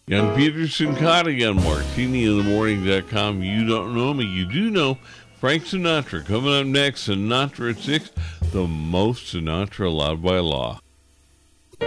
Jan Peterson Cotting on MartiniInTheMorning.com. You don't know me, you do know Frank Sinatra. Coming up next, Sinatra at 6, the most Sinatra allowed by law.